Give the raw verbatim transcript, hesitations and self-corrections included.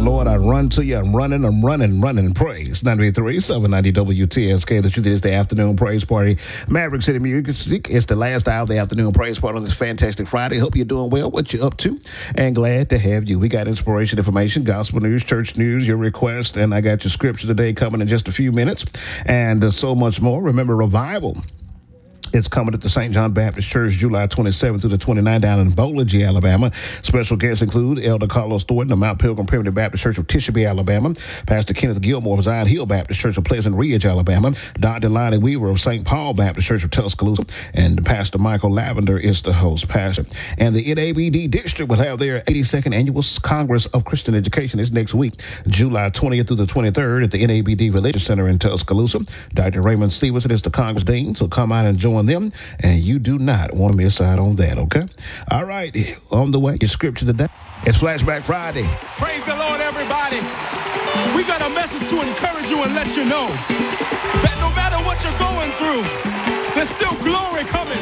Lord, I run to you. I'm running, I'm running, running. Praise. ninety-three, seven ninety W T S K. The truth is the afternoon praise party. Maverick City Music. It's the last hour of the afternoon praise party on this fantastic Friday. Hope you're doing well. What you up to? And glad to have you. We got inspiration, information, gospel news, church news, your request, and I got your scripture today coming in just a few minutes, and uh, so much more. Remember, revival. It's coming at the Saint John Baptist Church July twenty-seventh through the twenty-ninth down in Bowlergy, Alabama. Special guests include Elder Carlos Thornton of Mount Pilgrim Primitive Baptist Church of Tishobe, Alabama. Pastor Kenneth Gilmore of Zion Hill Baptist Church of Pleasant Ridge, Alabama. Doctor Lonnie Weaver of Saint Paul Baptist Church of Tuscaloosa. And Pastor Michael Lavender is the host pastor. And the N A B D District will have their eighty-second Annual Congress of Christian Education this next week, July twentieth through the twenty-third at the N A B D Religious Center in Tuscaloosa. Doctor Raymond Stevenson is the Congress Dean, so come out and join them, and you do not want to miss out on that, okay? All right, on the way, your scripture today. It's Flashback Friday. Praise the Lord, everybody. We got a message to encourage you and let you know that no matter what you're going through, there's still glory coming.